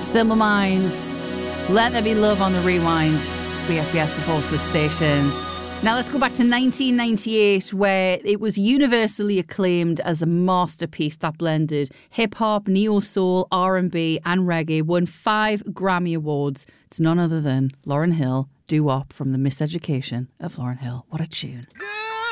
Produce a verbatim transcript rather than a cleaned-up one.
Simple Minds. Let There Be Love on the Rewind. It's B F B S, the Forces station. Now let's go back to nineteen ninety-eight, where it was universally acclaimed as a masterpiece that blended hip-hop, neo-soul, R and B and reggae, won five Grammy Awards. It's none other than Lauryn Hill, Doo-Wop from The Miseducation of Lauryn Hill. What a tune.